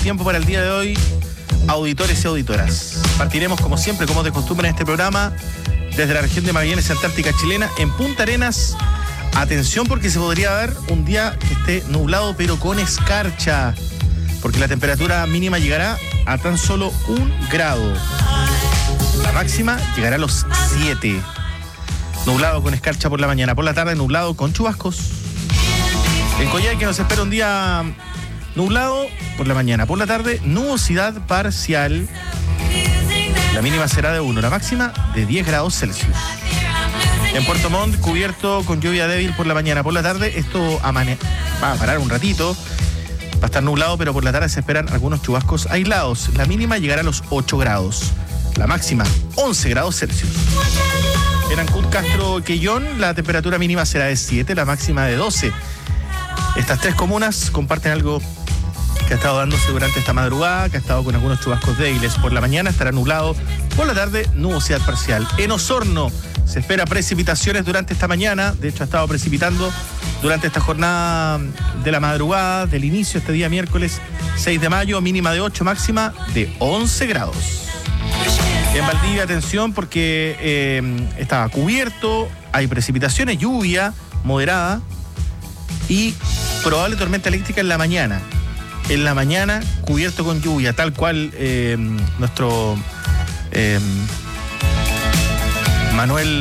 tiempo para el día de hoy, auditores y auditoras. Partiremos, como siempre, como de costumbre en este programa, desde la región de Magallanes, Antártica chilena, en Punta Arenas. Atención, porque se podría dar un día que esté nublado, pero con escarcha, porque la temperatura mínima llegará a tan solo 1 grado. La máxima llegará a los 7. Nublado con escarcha por la mañana. Por la tarde, nublado con chubascos. En Coyhaique nos espera un día nublado por la mañana. Por la tarde, nubosidad parcial. La mínima será de 1, la máxima de 10 grados Celsius. En Puerto Montt, cubierto con lluvia débil por la mañana. Por la tarde, esto va a parar un ratito. Va a estar nublado, pero por la tarde se esperan algunos chubascos aislados. La mínima llegará a los 8 grados. La máxima, 11 grados Celsius. En Ancud, Castro, Quellón, la temperatura mínima será de 7, la máxima de 12. Estas tres comunas comparten algo que ha estado dándose durante esta madrugada, que ha estado con algunos chubascos débiles. Por la mañana estará nublado, por la tarde nubosidad parcial. En Osorno se espera precipitaciones durante esta mañana. De hecho, ha estado precipitando durante esta jornada de la madrugada, del inicio, este día miércoles 6 de mayo, mínima de 8, máxima de 11 grados. En Valdivia, atención, porque estaba cubierto, hay precipitaciones, lluvia moderada y probable tormenta eléctrica en la mañana. En la mañana, cubierto con lluvia, tal cual nuestro Manuel